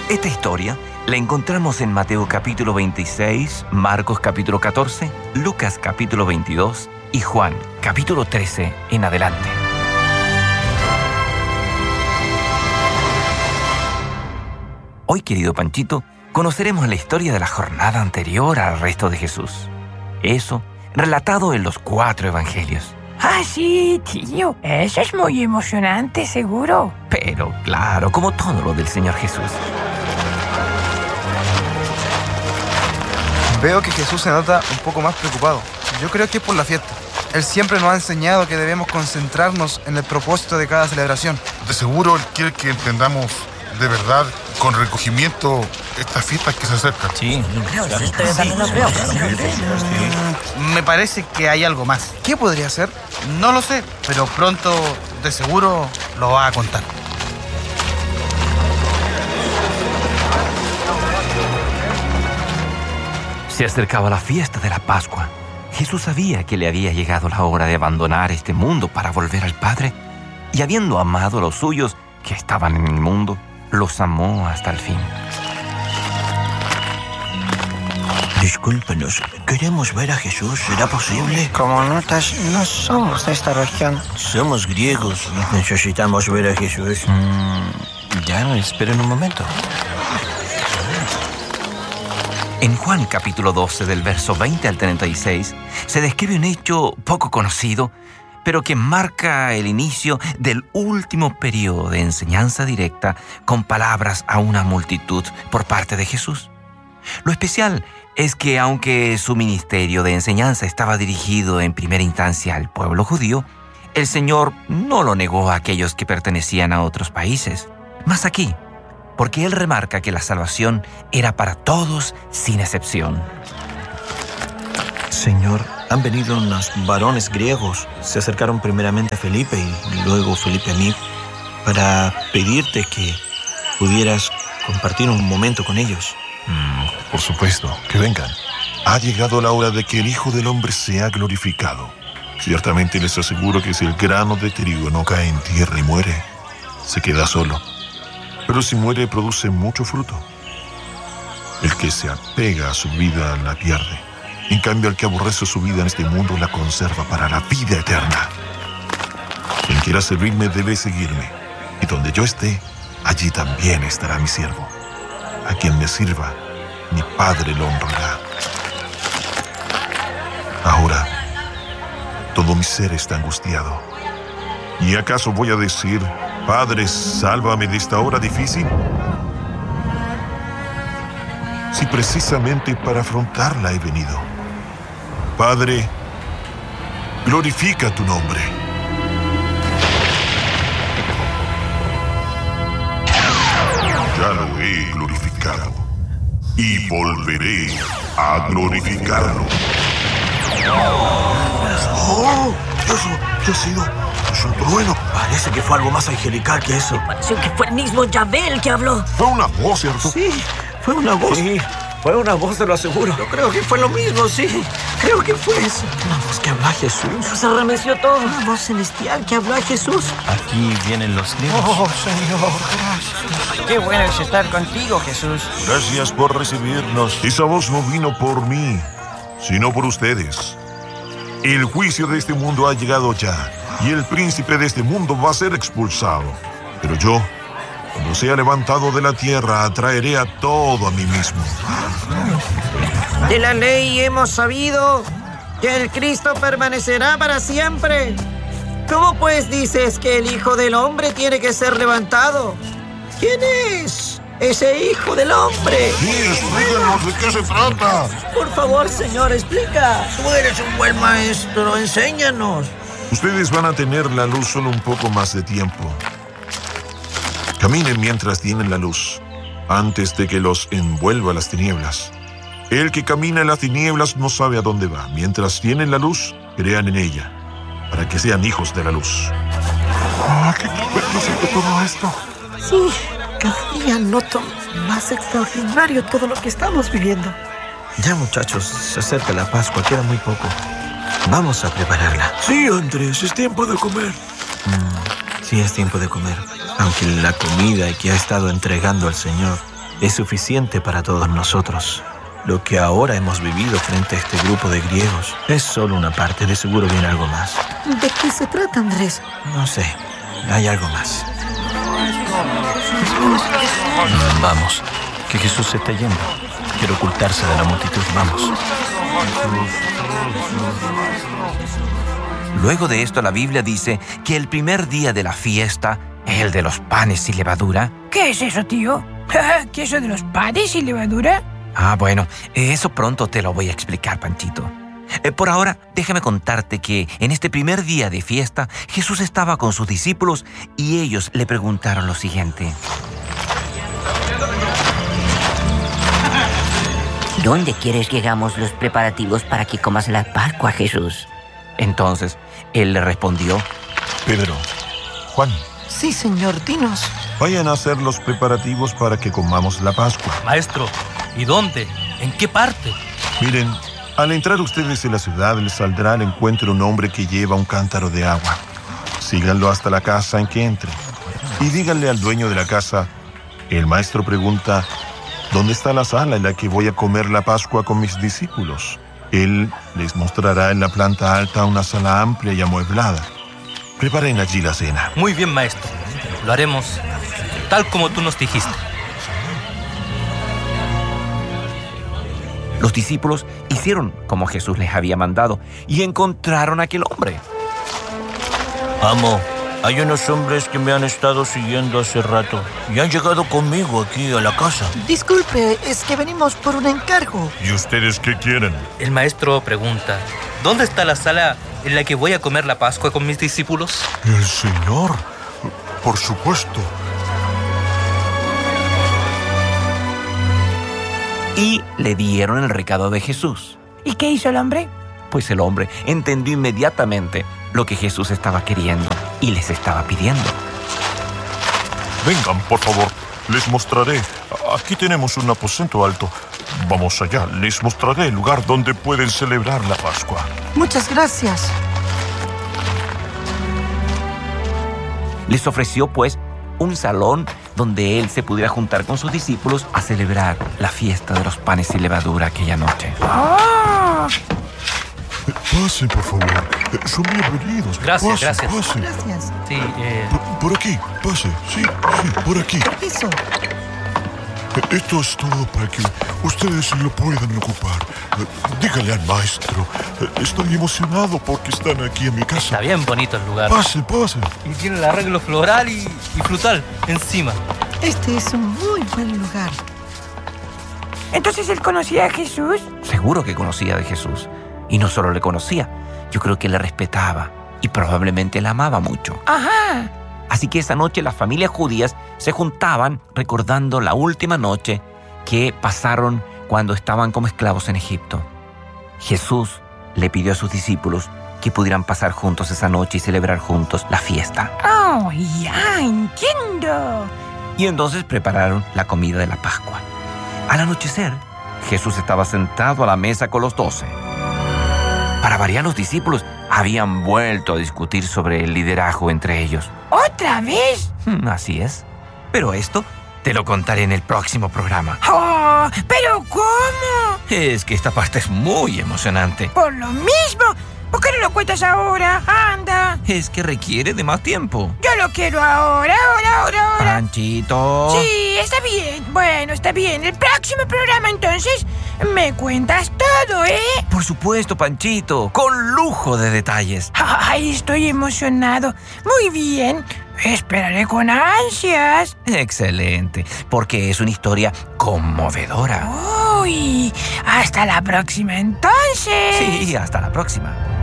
Esta historia la encontramos en Mateo capítulo 26, Marcos capítulo 14, Lucas capítulo 22 y Juan capítulo 13 en adelante. Hoy, querido Panchito, conoceremos la historia de la jornada anterior al arresto de Jesús. Eso, relatado en los 4 evangelios. Ah, sí, tío. Eso es muy emocionante, seguro. Pero, claro, como todo lo del Señor Jesús. Veo que Jesús se nota un poco más preocupado. Yo creo que es por la fiesta. Él siempre nos ha enseñado que debemos concentrarnos en el propósito de cada celebración. De seguro Él quiere que entendamos de verdad, con recogimiento, estas fiestas que se acercan. Sí. Me parece que hay algo más. ¿Qué podría ser? No lo sé, pero pronto, de seguro, lo va a contar. Se acercaba la fiesta de la Pascua. Jesús sabía que le había llegado la hora de abandonar este mundo para volver al Padre, y habiendo amado a los suyos que estaban en el mundo, los amó hasta el fin. Discúlpenos, queremos ver a Jesús. ¿Será posible? Como notas, no somos de esta región. Somos griegos. Necesitamos ver a Jesús. Ya, esperen un momento. En Juan capítulo 12, del verso 20 al 36, se describe un hecho poco conocido, pero que marca el inicio del último periodo de enseñanza directa con palabras a una multitud por parte de Jesús. Lo especial es que, aunque su ministerio de enseñanza estaba dirigido en primera instancia al pueblo judío, el Señor no lo negó a aquellos que pertenecían a otros países. Más aquí, porque Él remarca que la salvación era para todos sin excepción. Señor, han venido unos varones griegos. Se acercaron primeramente a Felipe y luego Felipe a mí para pedirte que pudieras compartir un momento con ellos. Por supuesto, que vengan. Ha llegado la hora de que el Hijo del Hombre sea glorificado. Ciertamente les aseguro que si el grano de trigo no cae en tierra y muere, se queda solo. Pero si muere, produce mucho fruto. El que se apega a su vida la pierde. En cambio, el que aborrece su vida en este mundo la conserva para la vida eterna. Quien quiera servirme debe seguirme. Y donde yo esté, allí también estará mi siervo. A quien me sirva, mi Padre lo honrará. Ahora, todo mi ser está angustiado. ¿Y acaso voy a decir, Padre, sálvame de esta hora difícil? Si precisamente para afrontarla he venido. Padre, glorifica tu nombre. Ya lo he glorificado y volveré a glorificarlo. ¡Oh! Eso, ¿qué ha sido? ¿Es un trueno? Parece que fue algo más angelical que eso. Pareció que fue el mismo Yahvé el que habló. Fue una voz, ¿cierto? Sí, fue una voz. Sí, fue una voz, te lo aseguro. Yo creo que fue lo mismo, sí. Creo que fue eso. Una voz que habla a Jesús. Se remeció todo. Una voz celestial que habla a Jesús. Aquí vienen los griegos. Oh, Señor, gracias. Qué bueno es estar contigo, Jesús. Gracias por recibirnos. Esa voz no vino por mí, sino por ustedes. El juicio de este mundo ha llegado ya, y el príncipe de este mundo va a ser expulsado. Pero yo, cuando sea levantado de la tierra, atraeré a todo a mí mismo. De la ley hemos sabido que el Cristo permanecerá para siempre. ¿Cómo pues dices que el Hijo del Hombre tiene que ser levantado? ¿Quién es ese Hijo del Hombre? Sí, explícanos de qué se trata. Por favor, Señor, explica. Tú eres un buen maestro, enséñanos. Ustedes van a tener la luz solo un poco más de tiempo. Caminen mientras tienen la luz, antes de que los envuelva las tinieblas. El que camina en las tinieblas no sabe a dónde va. Mientras tienen la luz, crean en ella, para que sean hijos de la luz. ¿Qué significa todo esto? Sí, cada día noto más extraordinario todo lo que estamos viviendo. Ya, muchachos, se acerca la Pascua, queda muy poco. Vamos a prepararla. Sí, Andrés, es tiempo de comer. Sí, es tiempo de comer. Aunque la comida que ha estado entregando al Señor es suficiente para todos nosotros. Lo que ahora hemos vivido frente a este grupo de griegos es solo una parte, de seguro viene algo más. ¿De qué se trata, Andrés? No sé, hay algo más. Vamos, que Jesús se está yendo. Quiere ocultarse de la multitud, vamos. Luego de esto, la Biblia dice que el primer día de la fiesta, el de los panes y levadura. ¿Qué es eso, tío? ¿Qué es eso de los panes y levadura? Bueno, eso pronto te lo voy a explicar, Panchito. Por ahora, déjame contarte que en este primer día de fiesta, Jesús estaba con sus discípulos y ellos le preguntaron lo siguiente. ¿Dónde quieres que hagamos los preparativos para que comas la Pascua, Jesús? Entonces, él le respondió. Pedro, Juan, Sí, señor, dinos. vayan a hacer los preparativos para que comamos la Pascua. Maestro, ¿y dónde? ¿En qué parte? Miren, al entrar ustedes en la ciudad, les saldrá al encuentro un hombre que lleva un cántaro de agua. Síganlo hasta la casa en que entre. Y díganle al dueño de la casa, el maestro pregunta, ¿dónde está la sala en la que voy a comer la Pascua con mis discípulos? Él les mostrará en la planta alta una sala amplia y amueblada. Preparen allí la cena. Muy bien, maestro. Lo haremos tal como tú nos dijiste. Los discípulos hicieron como Jesús les había mandado y encontraron a aquel hombre. Amo, hay unos hombres que me han estado siguiendo hace rato y han llegado conmigo aquí a la casa. Disculpe, es que venimos por un encargo. ¿Y ustedes qué quieren? El maestro pregunta, ¿dónde está la sala en la que voy a comer la Pascua con mis discípulos? El Señor, por supuesto. Y le dieron el recado de Jesús. ¿Y qué hizo el hombre? Pues el hombre entendió inmediatamente lo que Jesús estaba queriendo y les estaba pidiendo. Vengan, por favor, les mostraré. Aquí tenemos un aposento alto. Vamos allá, les mostraré el lugar donde pueden celebrar la Pascua. Muchas gracias. Les ofreció, pues, un salón donde él se pudiera juntar con sus discípulos a celebrar la fiesta de los panes y levadura aquella noche. ¡Oh! Pasen, por favor. Son bienvenidos. Gracias, Pasen, gracias. pasen. Gracias. Sí, Por aquí, pase. Sí, por aquí. Permiso. Esto es todo para que ustedes lo puedan ocupar. Dígale al maestro. Estoy emocionado porque están aquí en mi casa. está bien bonito el lugar. Pasen, pasen. Y tiene el arreglo floral y frutal encima. Este es un muy buen lugar. ¿Entonces él conocía a Jesús? Seguro que conocía de Jesús. Y no solo le conocía, yo creo que le respetaba y probablemente la amaba mucho. Ajá. Así que esa noche las familias judías se juntaban recordando la última noche que pasaron cuando estaban como esclavos en Egipto. Jesús le pidió a sus discípulos que pudieran pasar juntos esa noche y celebrar juntos la fiesta. Oh, ya entiendo. Y entonces prepararon la comida de la Pascua. Al anochecer, Jesús estaba sentado a la mesa con los 12. Para variar, los discípulos habían vuelto a discutir sobre el liderazgo entre ellos. ¿Otra vez? Así es. Pero esto te lo contaré en el próximo programa. Oh, ¿pero cómo? Es que esta parte es muy emocionante. Por lo mismo. ¿Por qué no lo cuentas ahora? Anda. Es que requiere de más tiempo. Yo lo quiero ahora. Panchito. Sí, está bien. Bueno, está bien. El próximo programa, entonces, me cuentas todo, ¿eh? Por supuesto, Panchito. Con lujo de detalles. Ay, estoy emocionado. Muy bien. Esperaré con ansias. Excelente. Porque es una historia conmovedora. Uy, hasta la próxima entonces. Sí, hasta la próxima.